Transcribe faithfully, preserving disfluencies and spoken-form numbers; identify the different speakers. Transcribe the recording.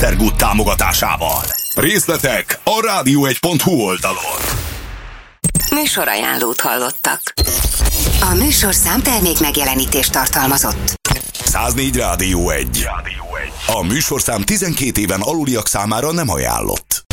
Speaker 1: Estergút támogatásával. Részletek a rádió egy pont hu oldalon.
Speaker 2: Műsorajánlót hallottak. A műsorszám termék megjelenítést tartalmazott.
Speaker 1: száznégy Rádió egy. A műsorszám tizenkét éven aluliak számára nem ajánlott.